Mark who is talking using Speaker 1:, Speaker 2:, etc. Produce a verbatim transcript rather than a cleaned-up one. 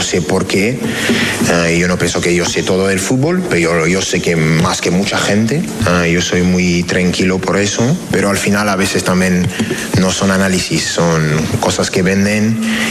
Speaker 1: sé por qué. Uh, yo no pienso que yo sé todo del fútbol, pero yo, yo sé que más que mucha gente. Uh, yo soy muy tranquilo por eso, pero al final a veces también no son análisis, son cosas que venden